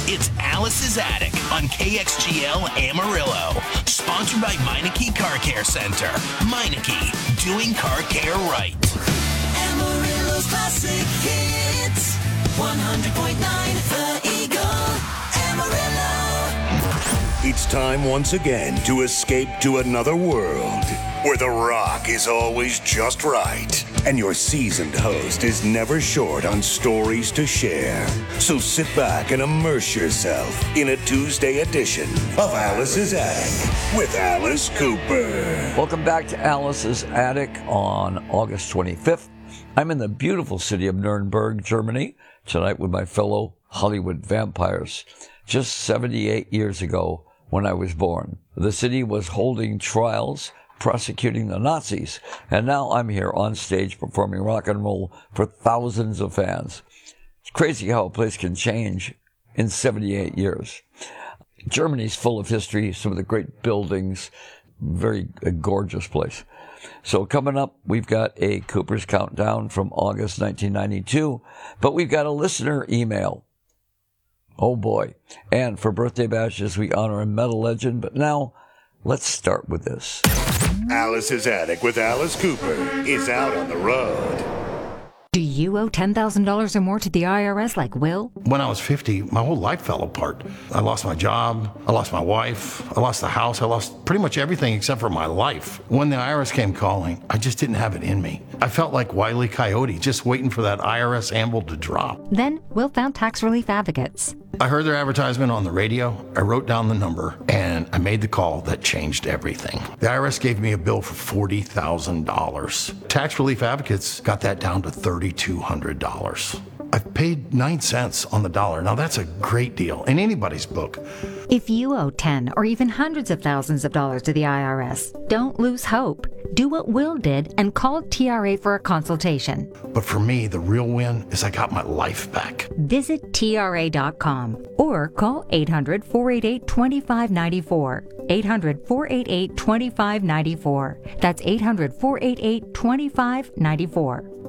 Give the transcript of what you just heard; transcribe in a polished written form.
It's Alice's Attic on KXGL Amarillo. Sponsored by Meineke Car Care Center. Meineke, doing car care right. Amarillo's classic hits. 100.9 The Eagle. Amarillo. It's time once again to escape to another world where the rock is always just right and your seasoned host is never short on stories to share. So sit back and immerse yourself in a Tuesday edition of Alice's Attic with Alice Cooper. Welcome back to Alice's Attic on August 25th. I'm in the beautiful city of Nuremberg, Germany, tonight with my fellow Hollywood vampires. Just 78 years ago, when I was born, the city was holding trials prosecuting the Nazis, and now I'm here on stage performing rock and roll for thousands of fans. It's crazy how a place can change in 78 years. Germany's full of history, some of the great buildings, very gorgeous place. So coming up, we've got a Cooper's Countdown from August 1992, but we've got a listener email. Oh boy. And for birthday bashes, we honor a metal legend, but now let's start with this. Alice's Attic with Alice Cooper is out on the road. Do you owe $10,000 or more to the IRS like Will? When I was 50, my whole life fell apart. I lost my job, I lost my wife, I lost the house, I lost pretty much everything except for my life. When the IRS came calling, I just didn't have it in me. I felt like Wile E. Coyote, just waiting for that IRS anvil to drop. Then Will found Tax Relief Advocates. I heard their advertisement on the radio, I wrote down the number, and I made the call that changed everything. The IRS gave me a bill for $40,000. Tax Relief Advocates got that down to $3,200. I've paid 9 cents on the dollar. Now that's a great deal in anybody's book. If you owe 10 or even hundreds of thousands of dollars to the IRS, don't lose hope. Do what Will did and call TRA for a consultation. But for me, the real win is I got my life back. Visit TRA.com or call 800-488-2594. 800-488-2594. That's 800-488-2594.